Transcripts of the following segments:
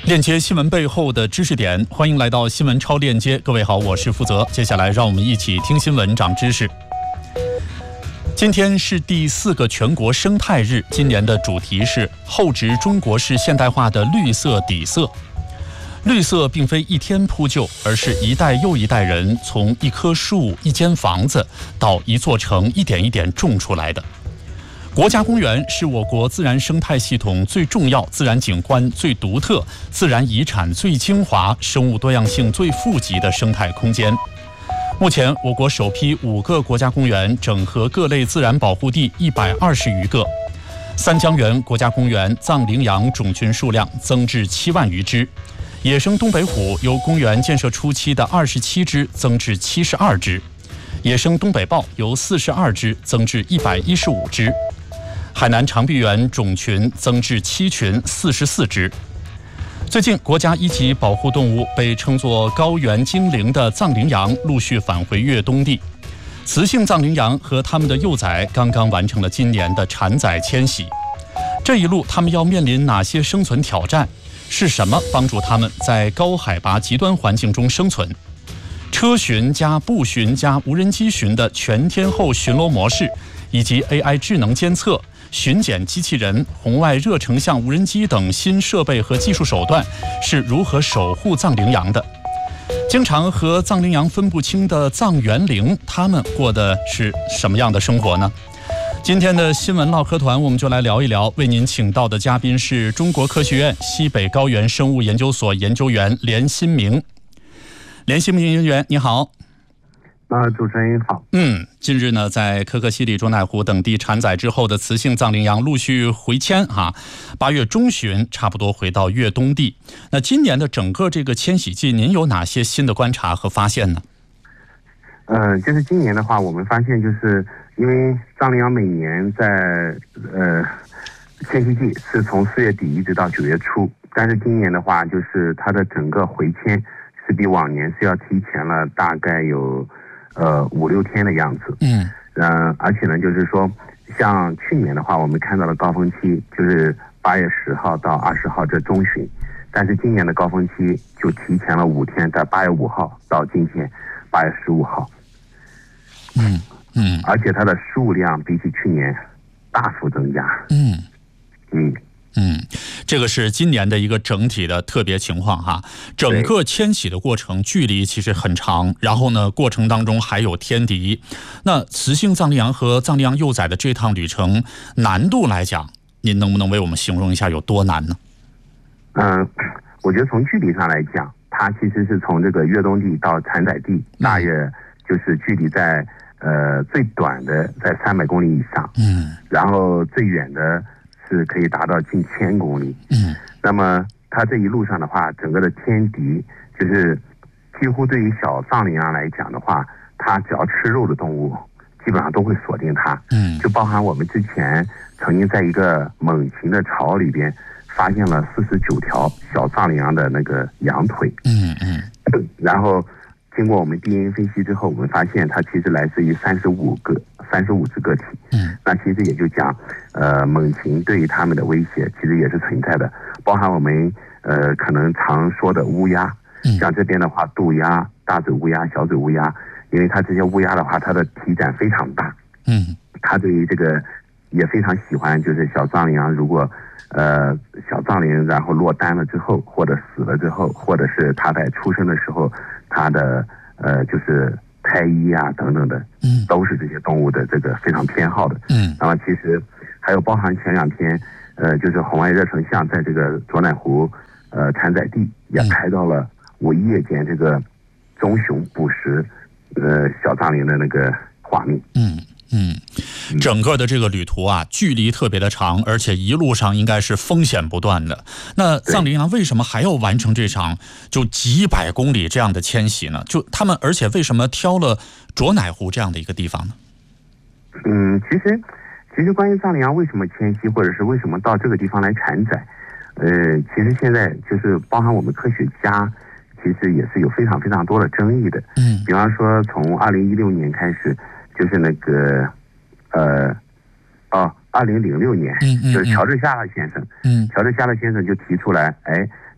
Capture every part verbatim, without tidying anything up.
链接新闻背后的知识点，欢迎来到新闻超链接。各位好，我是负责。接下来让我们一起听新闻长知识。今天是第四个全国生态日，今年的主题是厚植中国式现代化的绿色底色。绿色并非一天铺就，而是一代又一代人从一棵树、一间房子到一座城一点一点种出来的。国家公园是我国自然生态系统最重要、自然景观最独特、自然遗产最精华、生物多样性最富集的生态空间。目前，我国首批五个国家公园整合各类自然保护地一百二十余个。三江源国家公园藏羚羊种群数量增至七万余只，野生东北虎由公园建设初期的二十七只增至七十二只，野生东北豹由四十二只增至一百一十五只。海南长臂猿种群增至七群四十四只。最近，国家一级保护动物被称作高原精灵的藏羚羊陆续返回越冬地。雌性藏羚羊和它们的幼崽刚刚完成了今年的产崽迁徙。这一路，它们要面临哪些生存挑战？是什么帮助它们在高海拔极端环境中生存？车巡加步巡加无人机巡的全天候巡逻模式，以及 A I 智能监测、巡检机器人、红外热成像无人机等新设备和技术手段是如何守护藏羚羊的？经常和藏羚羊分不清的藏原羚，他们过的是什么样的生活呢？今天的新闻唠嗑团，我们就来聊一聊。为您请到的嘉宾是中国科学院西北高原生物研究所研究员连新明。连新明研究员，你好。 呃，主持人好。 嗯，近日呢，在可可西里、卓乃湖等地产崽之后的雌性藏羚羊陆续回迁哈，八月中旬差不多回到越冬地。那今年的整个这个迁徙季，您有哪些新的观察和发现呢？ 呃，就是今年的话，我们发现就是因为藏羚羊每年在呃迁徙季是从四月底一直到九月初，但是今年的话，就是它的整个回迁是比往年是要提前了大概有。呃，五六天的样子，嗯，呃，而且呢，就是说，像去年的话，我们看到了高峰期就是八月十号到二十号这中旬，但是今年的高峰期就提前了五天，在八月五号到今天八月十五号， 嗯嗯， 而且它的数量比起去年大幅增加， 嗯嗯。 嗯，这个是今年的一个整体的特别情况哈。整个迁徙的过程距离其实很长，然后呢，过程当中还有天敌。那雌性藏羚羊和藏羚羊幼崽的这趟旅程难度来讲，您能不能为我们形容一下有多难呢？ 嗯、呃，我觉得从距离上来讲，它其实是从这个越冬地到产崽地，大约就是距离在呃最短的在三百公里以上，嗯，然后最远的。是可以达到近千公里，嗯，那么它这一路上的话，整个的天敌就是几乎对于小藏羚羊来讲的话，它只要吃肉的动物，基本上都会锁定它，嗯，就包含我们之前曾经在一个猛禽的巢里边发现了四十九条小藏羚羊的那个羊腿，嗯嗯，然后经过我们 D N A 分析之后，我们发现它其实来自于三十五个。三十五只个体，嗯，那其实也就讲，呃，猛禽对于它们的威胁其实也是存在的，包含我们呃可能常说的乌鸦，嗯，像这边的话，渡鸦、大嘴乌鸦、小嘴乌鸦，因为它这些乌鸦的话，它的体展非常大，嗯，它对于这个也非常喜欢，就是小藏羚羊如果呃小藏羚然后落单了之后，或者死了之后，或者是它在出生的时候，它的呃就是。胎衣啊等等的，嗯，都是这些动物的这个非常偏好的，嗯。那么其实还有包含前两天，呃，就是红外热成像在这个卓乃湖，呃，产崽地也拍到了我夜间这个棕熊捕食，呃，小藏羚的那个画面， 嗯嗯。整个的这个旅途啊，距离特别的长，而且一路上应该是风险不断的。那藏羚羊为什么还要完成这场就几百公里这样的迁徙呢？就他们，而且为什么挑了卓乃湖这样的一个地方呢？ 嗯，其实，其实关于藏羚羊为什么迁徙，或者是为什么到这个地方来产崽，呃，其实现在就是包含我们科学家，其实也是有非常非常多的争议的。嗯，比方说从二零一六年开始。就是那个，呃，哦，二零零六年，嗯嗯、就是乔治夏勒先生，嗯，乔治夏勒先生就提出来，哎，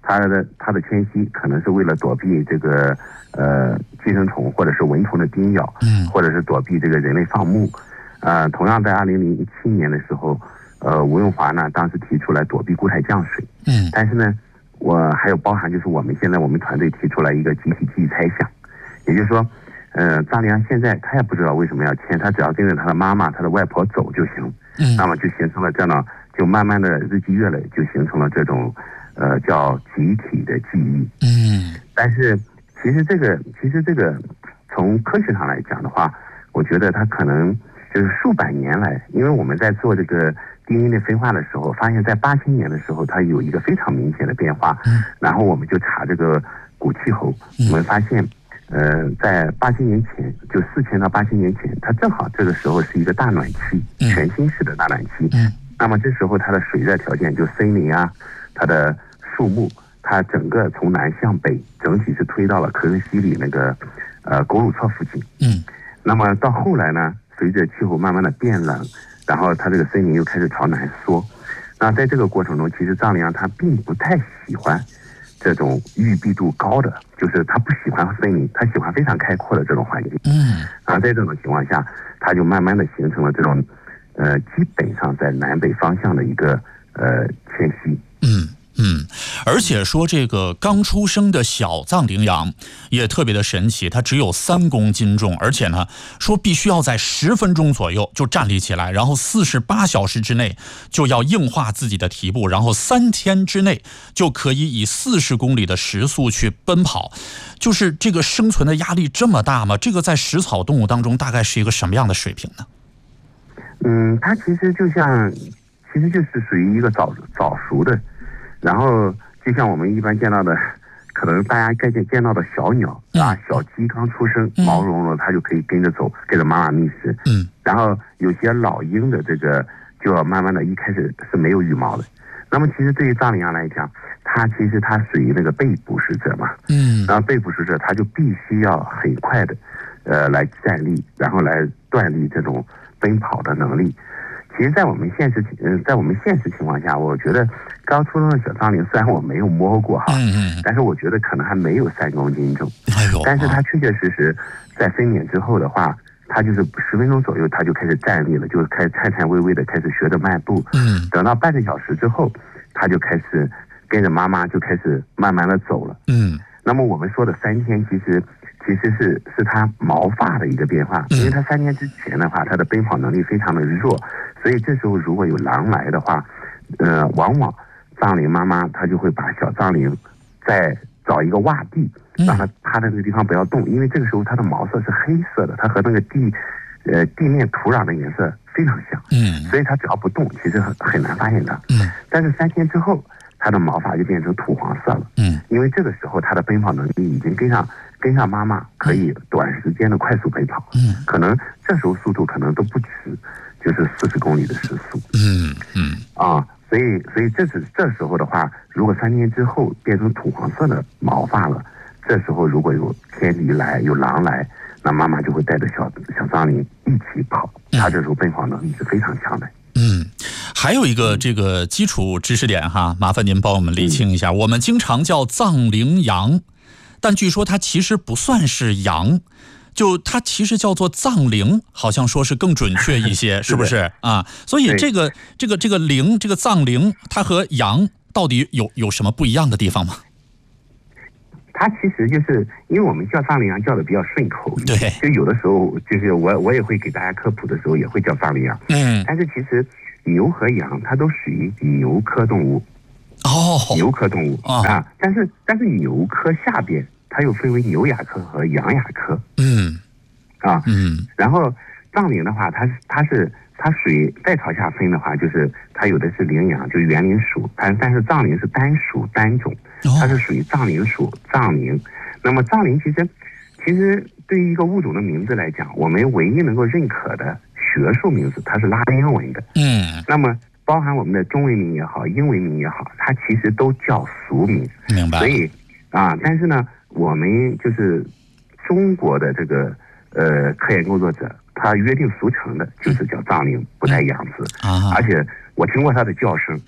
它的它的迁徙可能是为了躲避这个呃寄生虫或者是蚊虫的叮咬， 嗯， 或者是躲避这个人类放牧。呃，同样在二零零七年的时候，呃，吴润华呢当时提出来躲避固态降水， 嗯， 但是呢，我还有包含就是我们现在我们团队提出来一个集体记忆猜想，也就是说，呃，张良现在他也不知道为什么要迁，他只要跟着他的妈妈、他的外婆走就行， 嗯， 那么就形成了这样，就慢慢的日积月累就形成了这种。呃，叫集体的记忆。 嗯， 但是其实这个，其实这个从科学上来讲的话，我觉得它可能就是数百年来，因为我们在做这个D N A的分化的时候，发现在八千年的时候，它有一个非常明显的变化。 嗯， 然后我们就查这个古气候，我们发现，呃，在八千年前，就四千到八千年前，它正好这个时候是一个大暖期，全新式的大暖期。 嗯， 那么这时候它的水热条件，就森林啊，它的树木，它整个从南向北，整体是推到了可可西里那个，呃，狗鲁措附近。 嗯， 那么到后来呢，随着气候慢慢的变冷，然后它这个森林又开始朝南缩。那在这个过程中，其实藏羚羊它并不太喜欢这种郁闭度高的，就是它不喜欢森林，它喜欢非常开阔的这种环境。 嗯， 而在这种情况下，它就慢慢的形成了这种，呃，基本上在南北方向的一个呃迁徙。 嗯。嗯，而且说这个刚出生的小藏羚羊也特别的神奇，它只有三公斤重，而且呢说必须要在十分钟左右就站立起来，然后四十八小时之内就要硬化自己的蹄部，然后三天之内就可以以四十公里的时速去奔跑。就是这个生存的压力这么大吗？这个在食草动物当中大概是一个什么样的水平呢？ 嗯，它其实就像，其实就是属于一个早早熟的。然后就像我们一般见到的，可能大家概见见到的小鸟啊，小鸡刚出生，毛茸茸，它就可以跟着走，跟着妈妈觅食。 嗯。 然后有些老鹰的这个，就要慢慢的，一开始是没有羽毛的。那么其实对于藏羚羊来讲，它其实它属于那个被捕食者嘛。嗯。然后被捕食者，它就必须要很快的，呃，来站立，然后来锻炼这种奔跑的能力。其实，在我们现实情，嗯，在我们现实情况下，我觉得刚出生的小藏羚，虽然我没有摸过哈，嗯嗯，但是我觉得可能还没有三公斤重。哎呦，但是它确确实实在分娩之后的话，它就是十分钟左右，它就开始站立了，就开始颤颤巍巍的开始学着迈步。嗯，等到半个小时之后，它就开始跟着妈妈就开始慢慢的走了。嗯，那么我们说的三天，其实。其实是是它毛发的一个变化，因为它三天之前的话，它的奔跑能力非常的弱，所以这时候如果有狼来的话，呃，往往藏羚妈妈她就会把小藏羚再找一个洼地，让它趴在那个地方不要动，因为这个时候它的毛色是黑色的，它和那个地呃地面土壤的颜色非常像，嗯，所以它只要不动，其实很很难发现它，嗯，但是三天之后，它的毛发就变成土黄色了，嗯，因为这个时候它的奔跑能力已经跟上。跟上妈妈可以短时间的快速奔跑，嗯，可能这时候速度可能都不止，就是四十公里的时速，嗯嗯啊，所以所以这是这时候的话，如果三天之后变成土黄色的毛发了，这时候如果有天敌来有狼来，那妈妈就会带着小小藏羚一起跑，它这时候奔跑能力是非常强的。 嗯，还有一个这个基础知识点哈，麻烦您帮我们厘清一下，嗯、我们经常叫藏羚羊。但据说它其实不算是羊，就它其实叫做藏羚，好像说是更准确一些，是不是啊？所以这个这个这个羚，这个藏羚，它和羊到底有有什么不一样的地方吗？ 它其实就是因为我们叫藏羚羊叫的比较顺口，对，就有的时候就是我我也会给大家科普的时候也会叫藏羚羊，嗯，但是其实牛和羊它都属于牛科动物。哦，牛科动物、哦、啊，但是但是牛科下边它又分为牛亚科和羊亚科，嗯，啊，嗯，然后藏羚的话，它是它是它属于再朝下分的话，就是它有的是羚羊，就是园林属，但但是藏羚是单属单种，它是属于藏羚属藏羚。那么藏羚其实其实对于一个物种的名字来讲，我们唯一能够认可的学术名字，它是拉丁文的，嗯，那么。包含我们的中文名也好，英文名也好，它其实都叫俗名。 明白。 所以啊，但是呢，我们就是中国的这个呃科研工作者，他约定俗成的就是叫藏羚，不带羊字。啊。而且我听过他的叫声，嗯，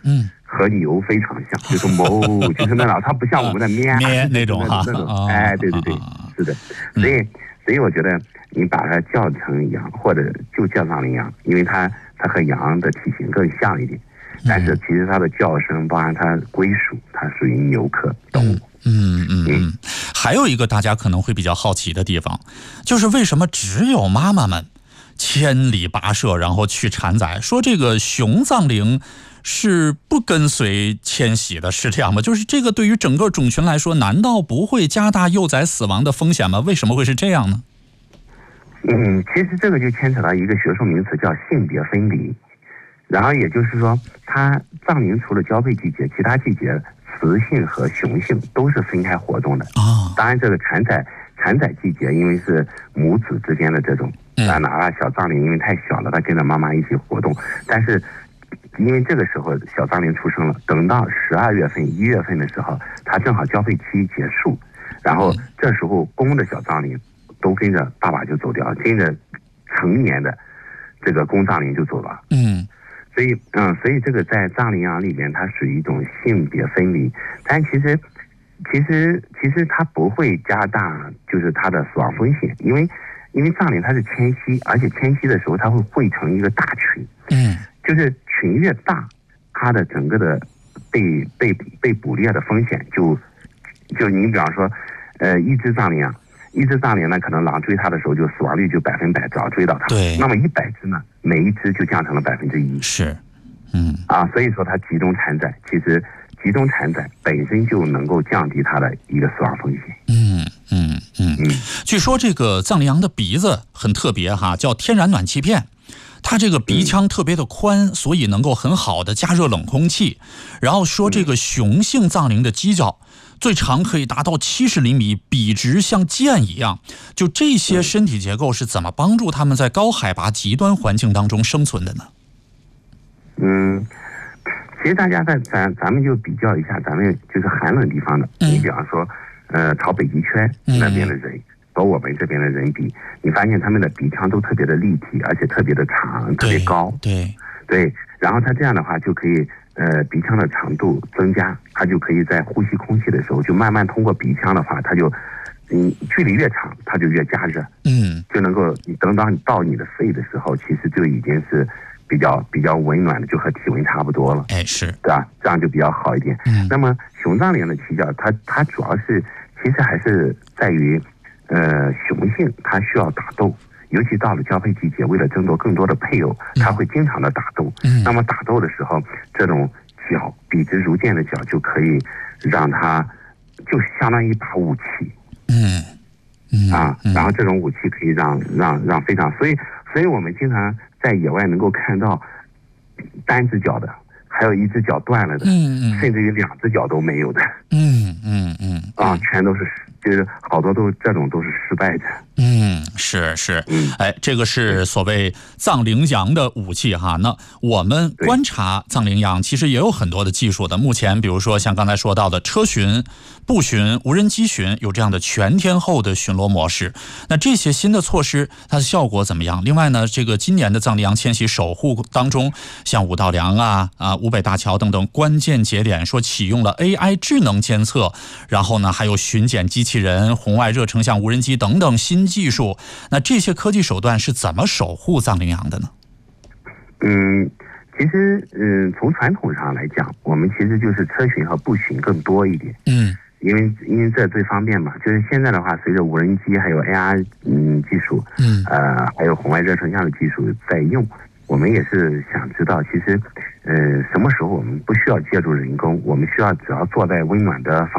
和牛非常像，就是哞，就是那种，它不像我们的咩咩那种哈， 那种，哎，对对对，是的，所以所以我觉得你把它叫成羊，或者就叫藏羚羊，因为它它和羊的体型更像一点，但是其实它的叫声，包含它归属，它属于牛科动物。 嗯嗯嗯，还有一个大家可能会比较好奇的地方，就是为什么只有妈妈们千里跋涉，然后去产崽？说这个雄藏羚是不跟随迁徙的，是这样吗？就是这个对于整个种群来说，难道不会加大幼崽死亡的风险吗？为什么会是这样呢？ 嗯，其实这个就牵扯到一个学术名词叫性别分离，然后也就是说，它藏羚除了交配季节，其他季节雌性和雄性都是分开活动的啊。当然，这个产崽产崽季节，因为是母子之间的这种，啊，哪怕小藏羚因为太小了，它跟着妈妈一起活动，但是因为这个时候小藏羚出生了，等到十二月份、一月份的时候，它正好交配期结束，然后这时候公的小藏羚都跟着爸爸就走掉，跟着成年的这个公藏羚就走了。嗯。所以，嗯，所以这个在藏羚羊里面，它属于一种性别分离，但其实，其实，其实它不会加大就是它的死亡风险，因为，因为藏羚它是迁徙，而且迁徙的时候它会汇成一个大群，嗯，就是群越大，它的整个的被被被捕猎的风险就，就你比方说，呃，一只藏羚羊。一只藏羚呢，可能狼追它的时候，就死亡率就百分百，只要追到它。对。那么一百只呢，每一只就降成了百分之一。是，嗯。啊，所以说它集中产崽，其实集中产崽本身就能够降低它的一个死亡风险。嗯嗯嗯嗯。据说这个藏羚羊的鼻子很特别哈，叫天然暖气片。它这个鼻腔特别的宽，所以能够很好的加热冷空气。然后说这个雄性藏羚的犄角最长可以达到七十厘米，笔直像剑一样。就这些身体结构是怎么帮助它们在高海拔极端环境当中生存的呢？ 嗯，其实大家在咱咱们就比较一下，咱们就是寒冷地方的，嗯、你比方说，呃，朝北极圈那边的人。嗯和我们这边的人比，你发现他们的鼻腔都特别的立体，而且特别的长，特别高。对对，然后他这样的话就可以，呃，鼻腔的长度增加，他就可以在呼吸空气的时候，就慢慢通过鼻腔的话，它就，嗯，距离越长，它就越加热，嗯，就能够，你等到你到你的肺的时候，其实就已经是比较比较温暖的，就和体温差不多了。哎，是，对吧？这样就比较好一点。嗯，那么雄藏羚的犄角，它它主要是其实还是在于。呃，雄性它需要打斗，尤其到了交配季节，为了争夺更多的配偶，它会经常的打斗。嗯，那么打斗的时候，这种角笔直如剑的角就可以让它，就相当于一把武器。嗯嗯啊，然后这种武器可以让让让非常，所以所以我们经常在野外能够看到单只脚的，还有一只脚断了的，嗯嗯，甚至于两只脚都没有的。嗯嗯嗯，啊，全都是。就是好多都这种都是失败的。嗯，是是，嗯，哎，这个是所谓藏羚羊的武器哈。那我们观察藏羚羊其实也有很多的技术的。目前比如说像刚才说到的车巡、步巡、无人机巡，有这样的全天候的巡逻模式。那这些新的措施它的效果怎么样？另外呢，这个今年的藏羚羊迁徙守护当中，像五道梁啊、啊乌北大桥等等关键节点，说启用了 A I 智能监测，然后呢还有巡检机器人、红外热成像无人机等等新技术。那这些科技手段是怎么守护藏羚羊的呢？嗯，其实嗯，从传统上来讲，我们其实就是车巡和步巡更多一点。嗯，因为因为这最方便嘛。就是现在的话，随着无人机还有 A R 嗯技术，嗯呃还有红外热成像的技术在用，我们也是想知道，其实呃什么时候我们不需要借助人工，我们需要只要坐在温暖的房